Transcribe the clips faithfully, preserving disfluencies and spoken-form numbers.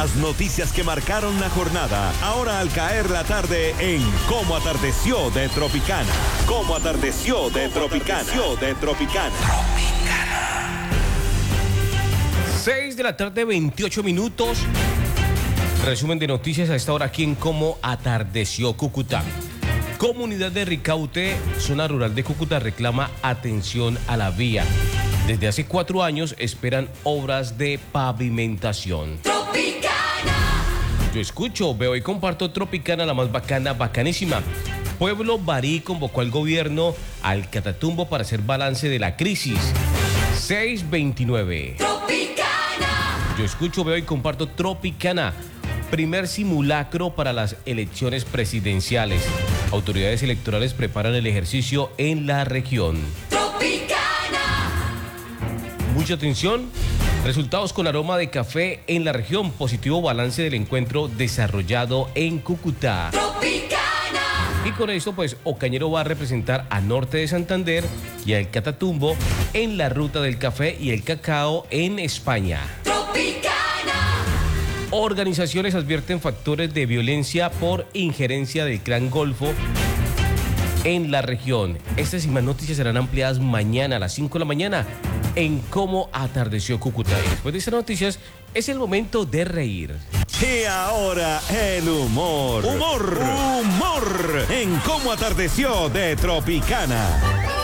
Las noticias que marcaron la jornada, ahora al caer la tarde en Cómo Atardeció de Tropicana. Cómo Atardeció de Tropicana. de Tropicana. seis de la tarde, veintiocho minutos. Resumen de noticias a esta hora aquí en Cómo Atardeció Cúcuta. Comunidad de Ricaute, zona rural de Cúcuta, reclama atención a la vía. Desde hace cuatro años esperan obras de pavimentación. Tropicana. Yo escucho, veo y comparto Tropicana, la más bacana, bacanísima. Pueblo Barí convocó al gobierno al Catatumbo para hacer balance de la crisis. seis veintinueve. Tropicana. Yo escucho, veo y comparto Tropicana. Primer simulacro para las elecciones presidenciales. Autoridades electorales preparan el ejercicio en la región. Tropicana. Mucha atención. Resultados con aroma de café en la región. Positivo balance del encuentro desarrollado en Cúcuta. Tropicana. Y con esto, pues, Ocañero va a representar a Norte de Santander y al Catatumbo en la ruta del café y el cacao en España. Tropicana. Organizaciones advierten factores de violencia por injerencia del Clan Golfo en la región. Estas y más noticias serán ampliadas mañana a las cinco de la mañana en Cómo Atardeció Cúcuta. Y después de estas noticias es el momento de reír. Y ahora el humor. Humor. Humor. En Cómo Atardeció de Tropicana.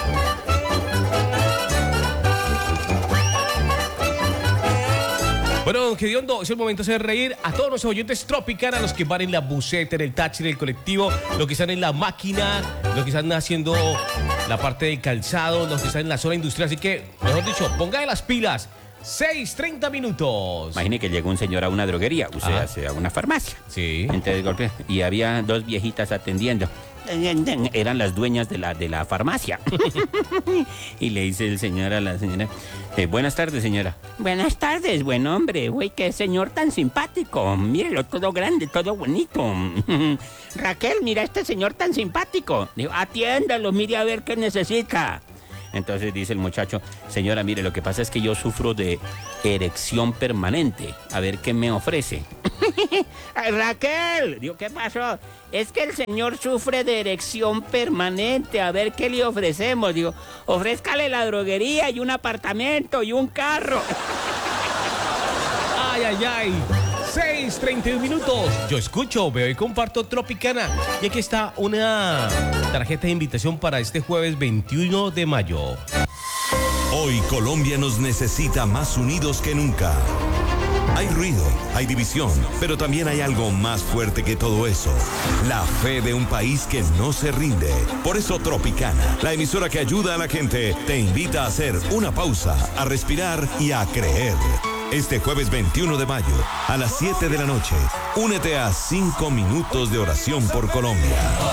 Bueno, don Gediondo, es el momento de hacer reír a todos los oyentes Tropicana, a los que van en la buseta, en el taxi, en el colectivo, los que están en la máquina, los que están haciendo la parte del calzado, los que están en la zona industrial. Así que, mejor dicho, ponga de las pilas. seis treinta minutos. Imagine que llegó un señor a una droguería, o sea, Ajá. a una farmacia. Sí. Entonces, golpe, y había dos viejitas atendiendo. Eran las dueñas de la, de la farmacia. Y le dice el señor a la señora, eh, buenas tardes, señora. Buenas tardes, buen hombre. Uy, qué señor tan simpático. Mírelo, todo grande, todo bonito. Raquel, mira este señor tan simpático. Digo, atiéndalo, mire a ver qué necesita. Entonces dice el muchacho, señora, mire, lo que pasa es que yo sufro de erección permanente. A ver qué me ofrece. Ay, Raquel, digo, ¿qué pasó? Es que el señor sufre de erección permanente. A ver qué le ofrecemos. Digo, ofrézcale la droguería y un apartamento y un carro. Ay, ay, ay. seis treinta y un minutos. Yo escucho, veo y comparto Tropicana. Y aquí está una tarjeta de invitación para este jueves veintiuno de mayo. Hoy Colombia nos necesita más unidos que nunca. Hay ruido, hay división, pero también hay algo más fuerte que todo eso. La fe de un país que no se rinde. Por eso Tropicana, la emisora que ayuda a la gente, te invita a hacer una pausa, a respirar y a creer. Este jueves veintiuno de mayo, a las siete de la noche, únete a cinco minutos de oración por Colombia.